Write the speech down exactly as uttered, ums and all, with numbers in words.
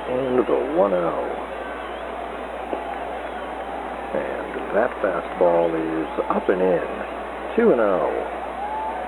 And the one and oh. And that fastball is up and in. two and oh.